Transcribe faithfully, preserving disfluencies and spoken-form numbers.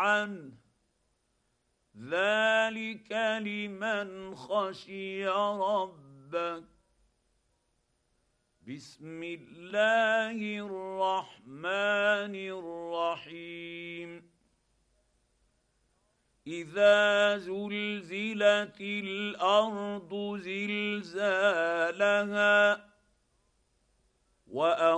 عنه ذلك لمن خشي ربه. بسم الله الرحمن الرحيم إذا زلزلت الأرض زلزالها